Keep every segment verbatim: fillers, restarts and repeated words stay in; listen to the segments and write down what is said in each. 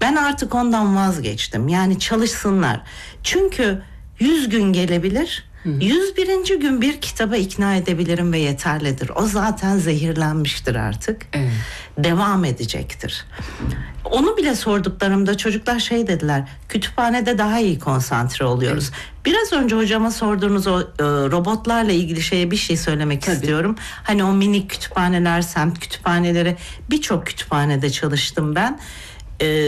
Ben artık ondan vazgeçtim. Yani çalışsınlar. Çünkü yüz gün gelebilir. yüz birinci gün bir kitaba ikna edebilirim ve yeterlidir. O zaten zehirlenmiştir artık. Evet. Devam edecektir. Onu bile sorduklarımda çocuklar şey dediler. Kütüphanede daha iyi konsantre oluyoruz. Evet. Biraz önce hocama sorduğunuz o e, robotlarla ilgili şeye bir şey söylemek Tabii. istiyorum. Hani o minik kütüphaneler, semt kütüphaneleri, birçok kütüphanede çalıştım ben. Ee,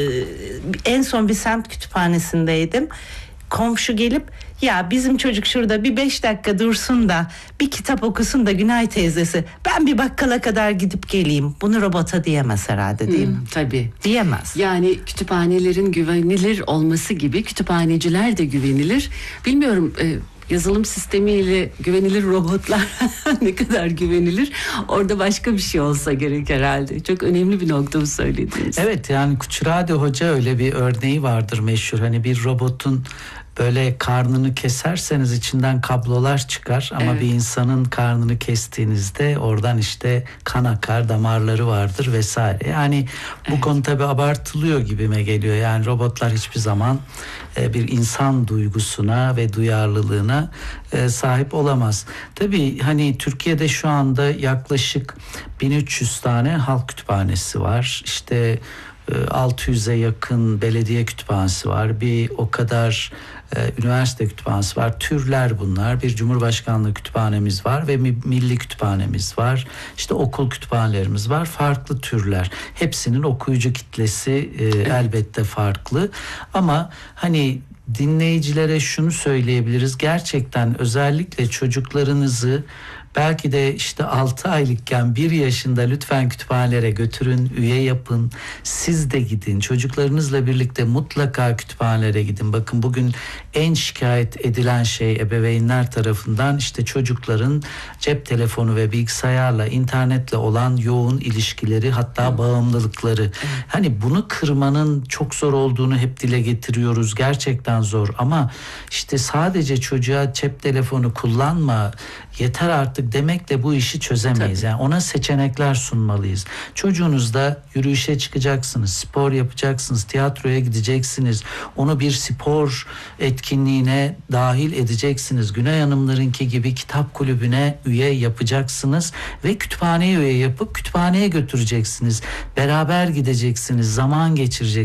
en son bir semt kütüphanesindeydim. Komşu gelip ya bizim çocuk şurada bir beş dakika dursun da bir kitap okusun da Günay teyzesi ben bir bakkala kadar gidip geleyim. Bunu robota diyemez herhalde, değil mi? Hmm, tabii. Diyemez. Yani kütüphanelerin güvenilir olması gibi kütüphaneciler de güvenilir. Bilmiyorum e, yazılım sistemiyle güvenilir robotlar ne kadar güvenilir? Orada başka bir şey olsa gerek herhalde. Çok önemli bir nokta bu söylediğiniz. Evet, yani Kuchuradi Hoca öyle bir örneği vardır meşhur. Hani bir robotun böyle karnını keserseniz içinden kablolar çıkar ama evet. bir insanın karnını kestiğinizde oradan işte kan akar, damarları vardır vesaire. Yani bu evet. konu tabii abartılıyor gibime geliyor. Yani robotlar hiçbir zaman e, bir insan duygusuna ve duyarlılığına e, sahip olamaz. Tabii hani Türkiye'de şu anda yaklaşık bin üç yüz tane halk kütüphanesi var. İşte altı yüze yakın belediye kütüphanesi var. Bir o kadar e, üniversite kütüphanesi var. Türler bunlar. Bir Cumhurbaşkanlığı kütüphanemiz var ve milli kütüphanemiz var. İşte okul kütüphanelerimiz var. Farklı türler. Hepsinin okuyucu kitlesi e, elbette farklı. Ama hani dinleyicilere şunu söyleyebiliriz. Gerçekten özellikle çocuklarınızı belki de işte altı aylıkken bir yaşında lütfen kütüphanelere götürün, üye yapın. Siz de gidin. Çocuklarınızla birlikte mutlaka kütüphanelere gidin. Bakın bugün en şikayet edilen şey ebeveynler tarafından işte çocukların cep telefonu ve bilgisayarla, internetle olan yoğun ilişkileri, hatta evet. bağımlılıkları. Evet. Hani bunu kırmanın çok zor olduğunu hep dile getiriyoruz. Gerçekten zor ama işte sadece çocuğa cep telefonu kullanma, yeter artık demekle bu işi çözemeyiz. Tabii. Yani ona seçenekler sunmalıyız. Çocuğunuzla yürüyüşe çıkacaksınız, spor yapacaksınız, tiyatroya gideceksiniz. Onu bir spor etkinliğine dahil edeceksiniz. Güney Hanımlarınki gibi kitap kulübüne üye yapacaksınız ve kütüphaneye üye yapıp kütüphaneye götüreceksiniz. Beraber gideceksiniz, zaman geçireceksiniz.